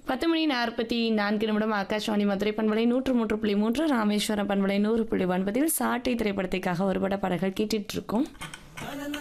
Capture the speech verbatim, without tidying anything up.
பத்து மணி நாற்பத்தி நான்கு நிமிடம் ஆகாஷ்வாணி மதுரை பண்பலை நூற்று மூன்று புள்ளி மூன்று ராமேஸ்வரம் பண்பலை நூறு புள்ளி ஒன்பதில் சாட்டை திரைப்படத்திற்காக ஒரு பட பாடல்கள் கேட்டுட்டு இருக்கோம்.